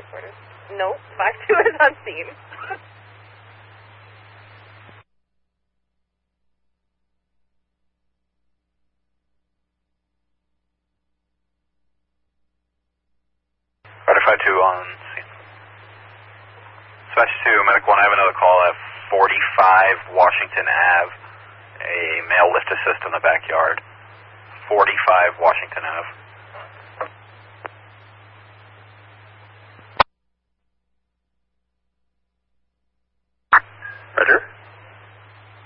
headquarters. Nope, 5-2 is on scene. Rider 5-2 on scene. Dispatch 2, Medic 1, I have another call at 45 Washington Ave. A male lift assist in the backyard. 45 Washington Ave.